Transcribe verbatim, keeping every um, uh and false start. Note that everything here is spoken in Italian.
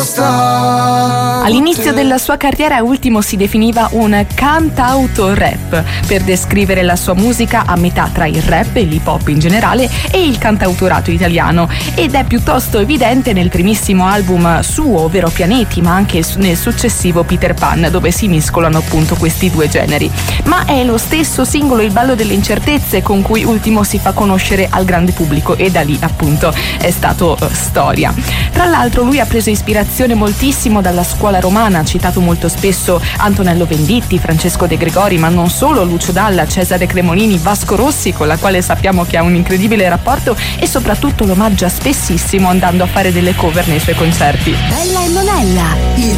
nonostante. All'inizio della sua carriera Ultimo si definiva un cantautor-rap per descrivere la sua musica a metà tra il rap e l'hip hop in generale e il cantautorato italiano, ed è piuttosto evidente nel primissimo album suo, ovvero Pianeti, ma anche nel successivo Peter Pan, dove si mescolano appunto questi due generi. Ma è lo stesso singolo Il ballo delle incertezze con cui Ultimo si fa conoscere al grande pubblico, e da lì appunto è stato uh, storia. Tra l'altro lui ha preso ispirazione moltissimo dalla scuola romana, ha citato molto spesso Antonello Venditti, Francesco De Gregori, ma non solo, Lucio Dalla, Cesare Cremonini, Vasco Rossi, con la quale sappiamo che ha un incredibile rapporto, e soprattutto lo omaggia spessissimo andando a fare delle cover nei suoi concerti. Bella e Monella, il